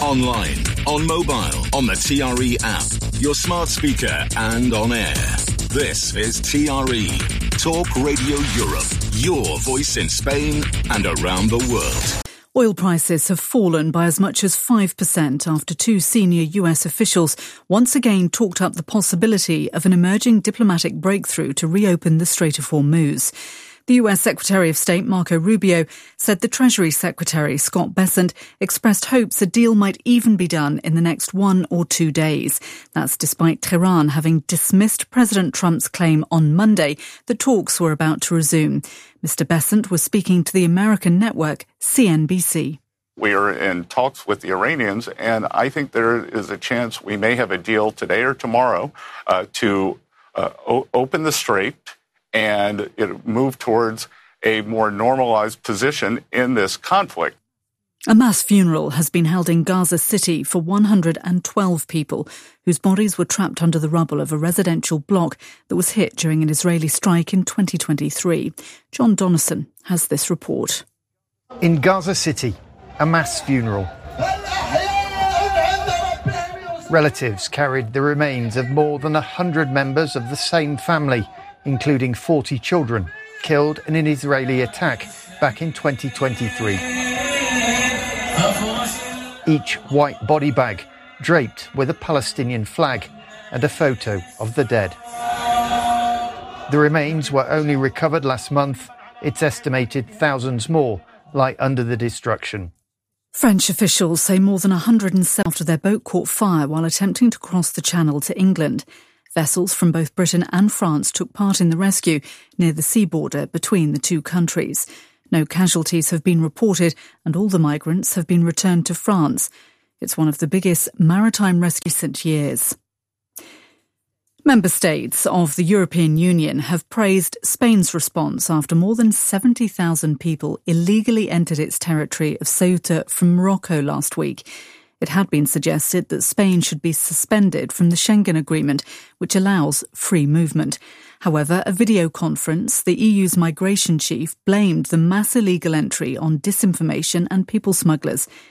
Online, on mobile, on the TRE app, your smart speaker and on air. This is TRE, Talk Radio Europe, your voice in Spain and around the world. Oil prices have fallen by as much as 5% after two senior US officials once again talked up the possibility of an emerging diplomatic breakthrough to reopen the Strait of Hormuz. The US Secretary of State Marco Rubio said the Treasury Secretary Scott Bessent expressed hopes a deal might even be done in the next 1 or 2 days. That's despite Tehran having dismissed President Trump's claim on Monday that talks were about to resume. Mr. Bessent was speaking to the American network CNBC. We are in talks with the Iranians, and I think there is a chance we may have a deal today or tomorrow to open the strait and move towards a more normalized position in this conflict. A mass funeral has been held in Gaza City for 112 people whose bodies were trapped under the rubble of a residential block that was hit during an Israeli strike in 2023. John Donnison has this report. In Gaza City, a mass funeral. Relatives carried the remains of more than 100 members of the same family, including 40 children, killed in an Israeli attack back in 2023. Each white body bag draped with a Palestinian flag and a photo of the dead. The remains were only recovered last month. It's estimated thousands more lie under the destruction. French officials say more than 107 after their boat caught fire while attempting to cross the Channel to England. Vessels from both Britain and France took part in the rescue near the sea border between the two countries. No casualties have been reported and all the migrants have been returned to France. It's one of the biggest maritime rescues in recent years. Member states of the European Union have praised Spain's response after more than 70,000 people illegally entered its territory of Ceuta from Morocco last week. It had been suggested that Spain should be suspended from the Schengen Agreement, which allows free movement. However, a video conference, the EU's migration chief blamed the mass illegal entry on disinformation and people smugglers.